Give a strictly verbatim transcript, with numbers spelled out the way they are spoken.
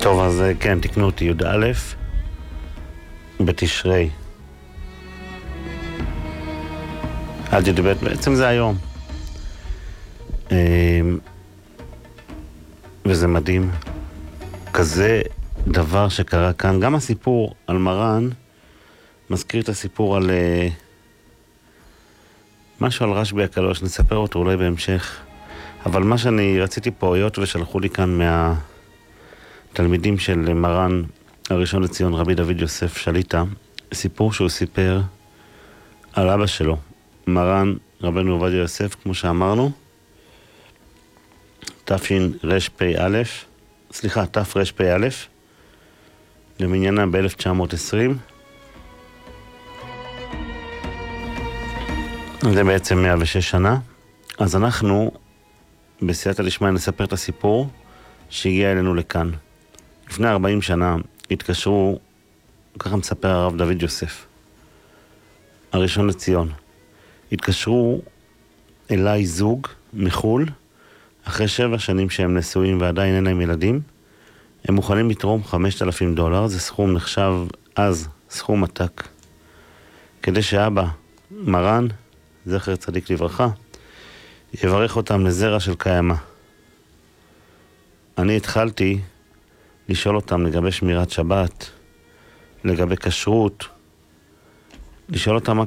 טוב, אז כן, תקנו אותי י"א בתשרי. עד י"ב, בעצם זה היום. וזה מדהים. כזה דבר שקרה כאן. גם הסיפור על מרן מזכיר את הסיפור על משהו על רשב"י הקדוש, נספר אותו אולי בהמשך. אבל מה שאני רציתי פה, היות ושלחו לי כאן מהתלמידים של מרן הראשון לציון, רבי דוד יוסף שליטה, סיפור שהוא סיפר על אבא שלו, מרן רבנו עובדיה יוסף, כמו שאמרנו, תשרפ"א, סליחה, תרפ"א, למניינה ב-אלף תשע מאות עשרים. זה בעצם מאה ושש שנה. אז אנחנו בסייעתא דשמיא נספר את הסיפור שהגיע אלינו לכאן. לפני ארבעים שנה התקשרו, ככה מספר הרב דוד יוסף, הראשון לציון, התקשרו אליי זוג מחול, אחרי שבע שנים שהם נשואים ועדיין אין להם ילדים, הם מוכנים לתרום חמשת אלפים דולר, זה סכום נחשב אז, סכום עתק, כדי שאבא, מרן, זכר צדיק לברכה, יברך אותם לזרע של קיימה. אני התחלתי לשאול אותם לגבי שמירת שבת, לגבי כשרות, לשאול אותם מה